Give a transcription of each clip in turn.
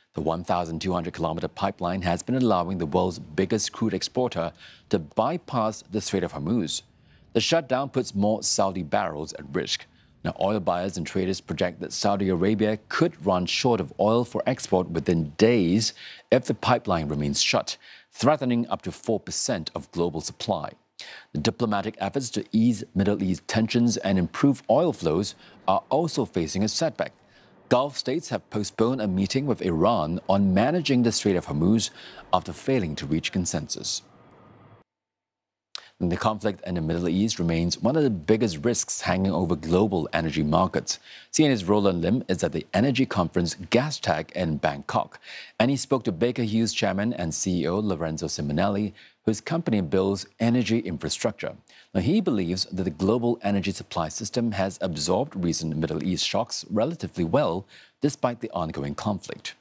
The 1,200-kilometer pipeline has been allowing the world's biggest crude exporter to bypass the Strait of Hormuz. The shutdown puts more Saudi barrels at risk. Now, oil buyers and traders project that Saudi Arabia could run short of oil for export within days if the pipeline remains shut, threatening up to 4% of global supply. The diplomatic efforts to ease Middle East tensions and improve oil flows are also facing a setback. Gulf states have postponed a meeting with Iran on managing the Strait of Hormuz after failing to reach consensus. The conflict in the Middle East remains one of the biggest risks hanging over global energy markets. CNA's Roland Lim is at the energy conference Gastech in Bangkok, and he spoke to Baker Hughes chairman and CEO Lorenzo Simonelli, whose company builds energy infrastructure. Now, he believes that the global energy supply system has absorbed recent Middle East shocks relatively well, despite the ongoing conflict.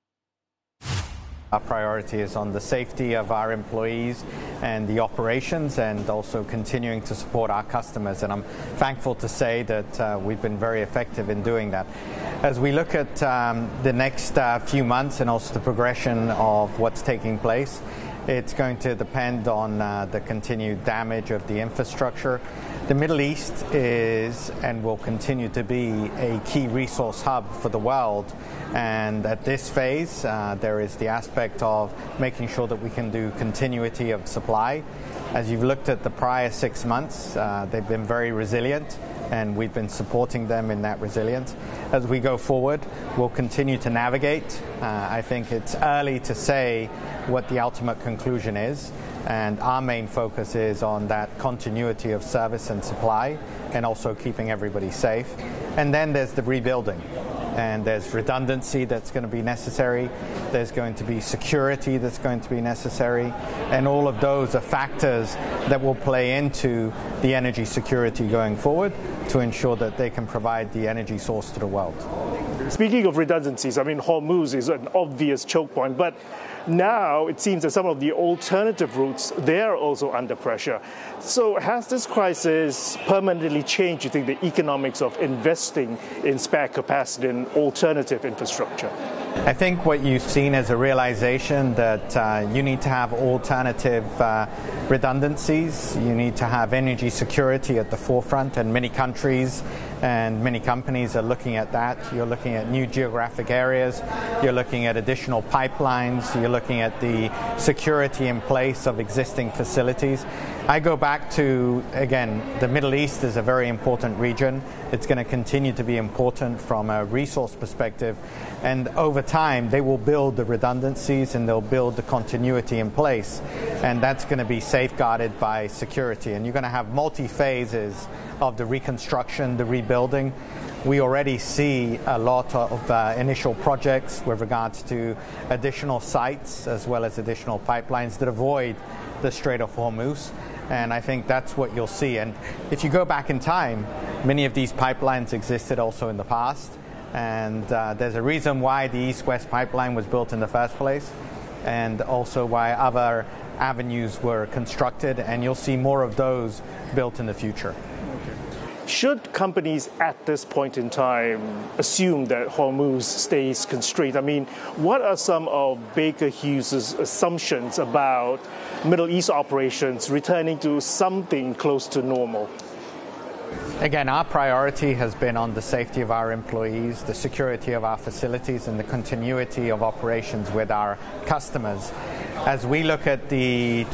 Our priority is on the safety of our employees and the operations, and also continuing to support our customers. And I'm thankful to say that we've been very effective in doing that. As we look at the next few months and also the progression of what's taking place, it's going to depend on the continued damage of the infrastructure. The Middle East is and will continue to be a key resource hub for the world. And at this phase, there is the aspect of making sure that we can do continuity of supply. As you've looked at the prior 6 months, they've been very resilient, and we've been supporting them in that resilience. As we go forward, we'll continue to navigate. I think it's early to say what the ultimate conclusion is, and our main focus is on that continuity of service and supply, and also keeping everybody safe. And then there's the rebuilding, and there's redundancy that's going to be necessary. There's going to be security that's going to be necessary, and all of those are factors that will play into the energy security going forward to ensure that they can provide the energy source to the world. Speaking of redundancies, I mean, Hormuz is an obvious choke point, but now it seems that some of the alternative routes, they're also under pressure. So has this crisis permanently changed, you think, the economics of investing in spare capacity and alternative infrastructure? I think what you've seen is a realization that you need to have alternative redundancies. You need to have energy security at the forefront, and many countries and many companies are looking at that. You're looking at new geographic areas. You're looking at additional pipelines. You're looking at the security in place of existing facilities. I go back to, again, the Middle East is a very important region. It's going to continue to be important from a resource perspective. And over time, they will build the redundancies and they'll build the continuity in place. And that's going to be safeguarded by security. And you're going to have multi-phases of the reconstruction, the rebuilding. We already see a lot of initial projects with regards to additional sites as well as additional pipelines that avoid the Strait of Hormuz. And I think that's what you'll see. And if you go back in time, many of these pipelines existed also in the past. And there's a reason why the East-West pipeline was built in the first place, and also why other avenues were constructed. And you'll see more of those built in the future. Should companies at this point in time assume that Hormuz stays constrained? I mean, what are some of Baker Hughes' assumptions about Middle East operations returning to something close to normal? Again, our priority has been on the safety of our employees, the security of our facilities, and the continuity of operations with our customers. As we look at the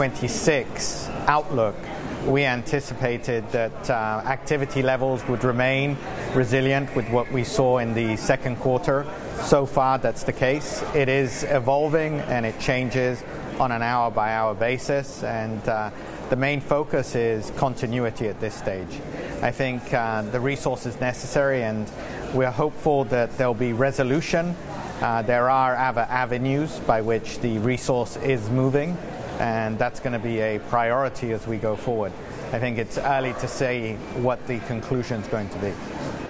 2026 outlook, we anticipated that activity levels would remain resilient with what we saw in the second quarter. So far, that's the case. It is evolving and it changes on an hour-by-hour basis, and the main focus is continuity at this stage. I think the resource is necessary, and we're hopeful that there'll be resolution. There are other avenues by which the resource is moving, and that's going to be a priority as we go forward. I think it's early to say what the conclusion is going to be.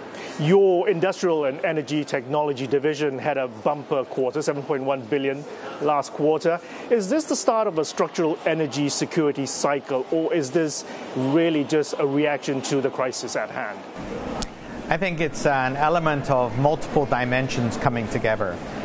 Your Industrial and Energy Technology division had a bumper quarter, 7.1 billion last quarter. Is this the start of a structural energy security cycle, or is this really just a reaction to the crisis at hand? I think it's an element of multiple dimensions coming together.